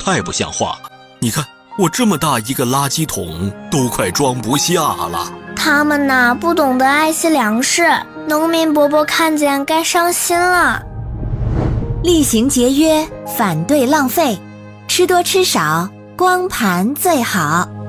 太不像话了。你看，我这么大一个垃圾桶都快装不下了。 他们呐，不懂得爱惜粮食，农民伯伯看见该伤心了。 厉行节约，反对浪费，吃多吃少，光盘最好。